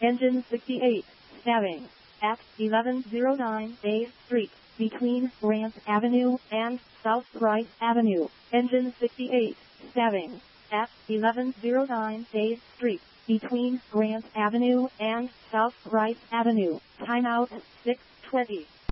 Engine 68, stabbing at 1109 A Street, between Grant Avenue and South Rice Avenue. Engine 68, stabbing at 1109 A Street, between Grant Avenue and South Rice Avenue. Timeout 6:20.